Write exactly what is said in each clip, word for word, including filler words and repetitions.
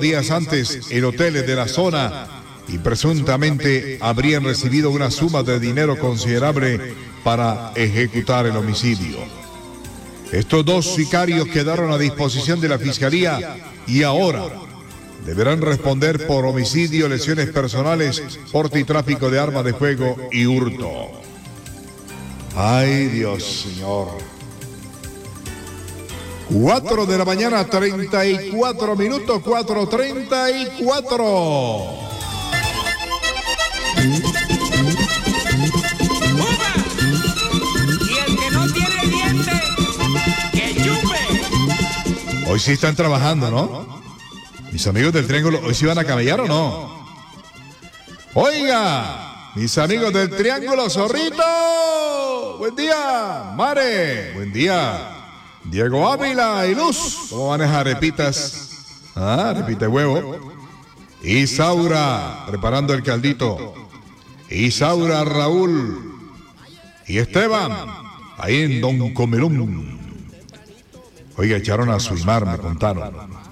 días antes en hoteles de la zona y presuntamente habrían recibido una suma de dinero considerable para ejecutar el homicidio. Estos dos sicarios quedaron a disposición de la Fiscalía y ahora deberán responder por homicidio, lesiones personales, porte y tráfico de armas de fuego y hurto. Ay, Dios, Señor. Cuatro de la mañana, treinta y cuatro minutos, cuatro treinta y cuatro. Y el que no tiene dientes, que chupe. Hoy sí están trabajando, ¿no? Mis amigos del Triángulo, ¿hoy sí van a camellar o no? Oiga, mis amigos del Triángulo, Zorrito. Buen día, Mare. Buen día. Diego Ávila y Luz. ¿Cómo maneja arepitas? Ah, arepita de huevo. Isaura, preparando el caldito. Isaura, Raúl. Y Esteban, ahí en Don Comelón. Oiga, echaron a Suimar, me contaron.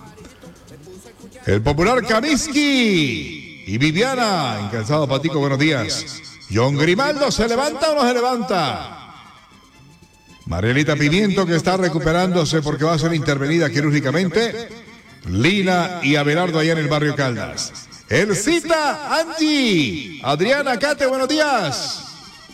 El popular Kaminsky y Viviana, en Calzado Patico, buenos días. John Grimaldo, ¿se levanta o no se levanta? Marielita Pimiento, que está recuperándose porque va a ser intervenida quirúrgicamente. Lina y Abelardo allá en el barrio Caldas. Elcita, Angie, Adriana, Cate, buenos días.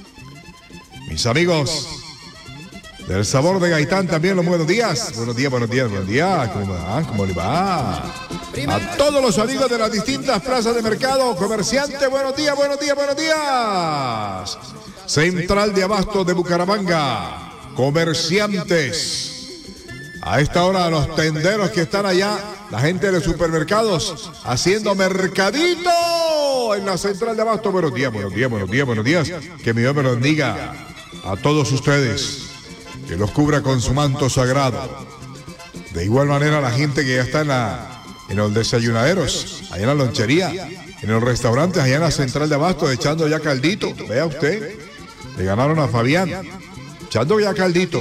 Mis amigos del Sabor de Gaitán también, los buenos días. Buenos días, buenos días, buenos días. ¿Cómo va? ¿Cómo le va? A todos los amigos de las distintas plazas de mercado, comerciantes, buenos días, buenos días, buenos días. Central de Abasto de Bucaramanga, comerciantes. A esta hora los tenderos que están allá, la gente de los supermercados haciendo mercadito en la Central de Abasto. Buenos días, buenos días, buenos días, buenos días. Que mi Dios me lo bendiga a todos ustedes, que los cubra con su manto sagrado. De igual manera la gente que ya está en, la, en los desayunaderos, allá en la lonchería, en los restaurantes, allá en la Central de Abasto, echando ya caldito. Vea usted, le ganaron a Fabián, echando ya caldito.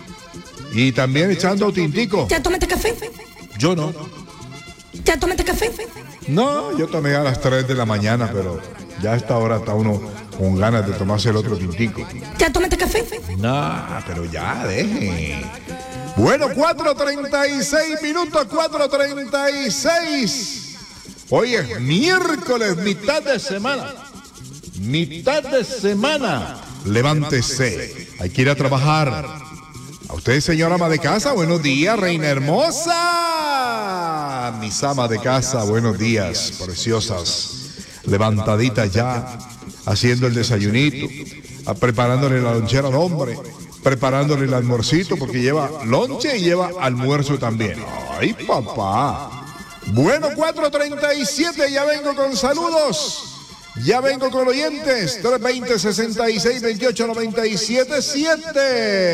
Y también echando tintico. ¿Ya tomaste café? Yo no. ¿Ya tomaste café? No, yo tomé a las tres de la mañana, pero ya a esta hora está uno con ganas de tomarse el otro tintico. ¿Ya tomaste café? No, pero ya, deje. Bueno, cuatro treinta y seis minutos, cuatro treinta y seis. Hoy es miércoles, mitad de semana. Mitad de semana. Levántese, hay que ir a trabajar. A usted, señora ama de casa, buenos días, reina hermosa. Mis amas de casa, buenos días, preciosas. Levantaditas ya, haciendo el desayunito, preparándole la lonchera al hombre, preparándole el almuercito, porque lleva lonche y lleva almuerzo también. Ay, papá. Bueno, cuatro treinta y siete, ya vengo con saludos. Ya vengo con oyentes. tres veinte, sesenta y seis, veintiocho, noventa y siete, siete.